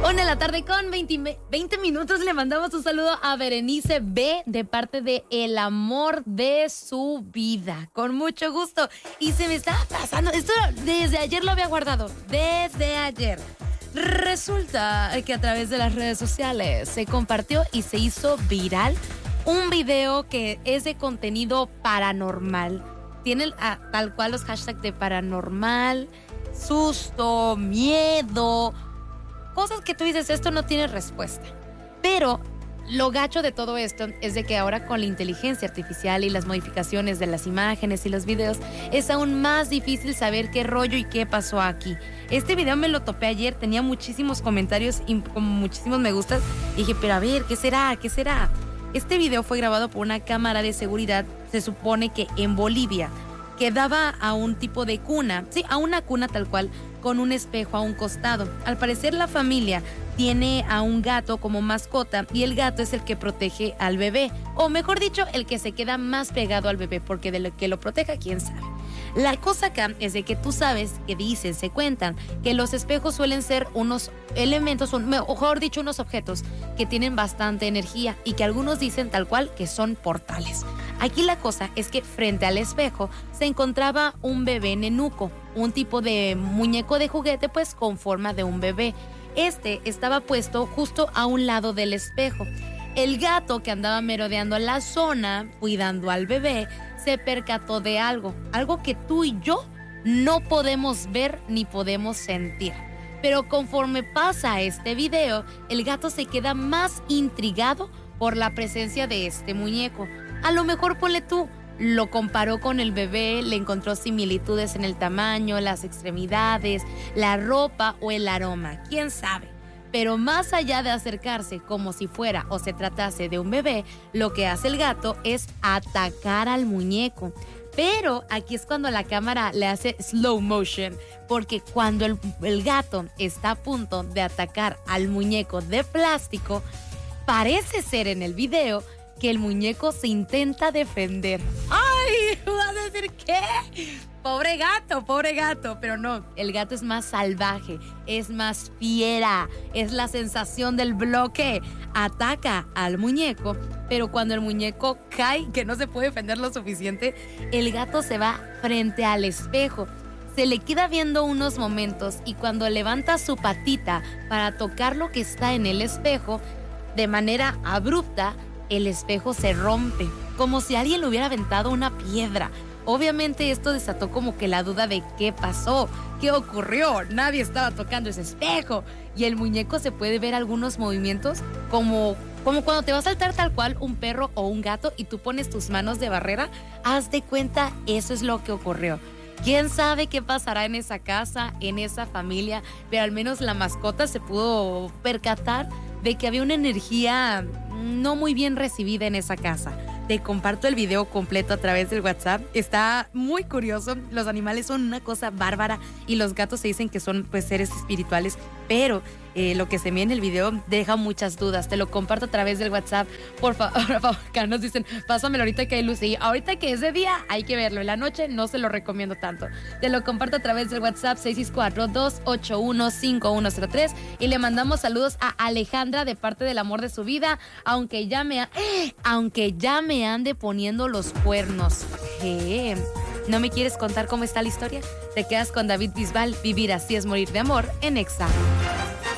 1:20 con 20 minutos. Le mandamos un saludo a Berenice B de parte de El Amor de Su Vida. Con mucho gusto. Y se me estaba pasando, esto desde ayer lo había guardado, desde ayer. Resulta que a través de las redes sociales se compartió y se hizo viral un video que es de contenido paranormal. Tiene tal cual los hashtags de paranormal, susto, miedo, cosas que tú dices, esto no tiene respuesta. Pero lo gacho de todo esto es de que ahora con la inteligencia artificial y las modificaciones de las imágenes y los videos, es aún más difícil saber qué rollo y qué pasó aquí. Este video me lo topé ayer, tenía muchísimos comentarios y como muchísimos me gustas. Y dije, pero a ver, ¿qué será? ¿Qué será? Este video fue grabado por una cámara de seguridad, se supone que en Bolivia, que daba a un tipo de cuna, sí, a una cuna tal cual, con un espejo a un costado. Al parecer la familia tiene a un gato como mascota y el gato es el que protege al bebé, o mejor dicho, el que se queda más pegado al bebé, porque de lo que lo proteja, quién sabe. La cosa acá es de que tú sabes que dicen, se cuentan, que los espejos suelen ser unos elementos, mejor dicho, unos objetos que tienen bastante energía y que algunos dicen tal cual que son portales. Aquí la cosa es que frente al espejo se encontraba un bebé nenuco, un tipo de muñeco de juguete pues con forma de un bebé. Este estaba puesto justo a un lado del espejo. El gato que andaba merodeando la zona, cuidando al bebé, se percató de algo que tú y yo no podemos ver ni podemos sentir. Pero conforme pasa este video, el gato se queda más intrigado por la presencia de este muñeco. A lo mejor ponle tú, lo comparó con el bebé, le encontró similitudes en el tamaño, las extremidades, la ropa o el aroma, quién sabe. Pero más allá de acercarse como si fuera o se tratase de un bebé, lo que hace el gato es atacar al muñeco. Pero aquí es cuando la cámara le hace slow motion, porque cuando el gato está a punto de atacar al muñeco de plástico, parece ser en el video que el muñeco se intenta defender. ¡Ay! ¿Vas a decir qué? Pobre gato, pero no, el gato es más salvaje, es más fiera, es la sensación del bloque. Ataca al muñeco, pero cuando el muñeco cae, que no se puede defender lo suficiente, el gato se va frente al espejo. Se le queda viendo unos momentos y cuando levanta su patita para tocar lo que está en el espejo, de manera abrupta, el espejo se rompe, como si alguien le hubiera aventado una piedra. Obviamente esto desató como que la duda de qué pasó, qué ocurrió, nadie estaba tocando ese espejo. Y el muñeco se puede ver algunos movimientos como cuando te va a saltar tal cual un perro o un gato y tú pones tus manos de barrera. Haz de cuenta, eso es lo que ocurrió. ¿Quién sabe qué pasará en esa casa, en esa familia? Pero al menos la mascota se pudo percatar de que había una energía no muy bien recibida en esa casa. Te comparto el video completo a través del WhatsApp. Está muy curioso. Los animales son una cosa bárbara y los gatos se dicen que son pues seres espirituales, pero lo que se ve en el video deja muchas dudas. Te lo comparto a través del WhatsApp. Por favor, acá nos dicen, pásamelo ahorita que hay luz. Y ahorita que es de día hay que verlo. En la noche no se lo recomiendo tanto. Te lo comparto a través del WhatsApp 664-281-5103 y le mandamos saludos a Alejandra de parte del Amor de Su Vida, aunque ya me ande poniendo los cuernos. ¿Qué? ¿No me quieres contar cómo está la historia? Te quedas con David Bisbal. Vivir así es morir de amor en Exa.